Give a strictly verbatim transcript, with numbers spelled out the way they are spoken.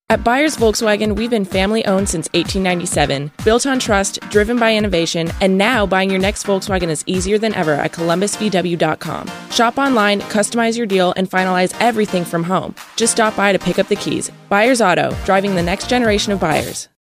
At Buyers Volkswagen, we've been family-owned since eighteen ninety-seven, built on trust, driven by innovation, and now buying your next Volkswagen is easier than ever at Columbus V W dot com. Shop online, customize your deal, and finalize everything from home. Just stop by to pick up the keys. Buyers Auto, driving the next generation of buyers.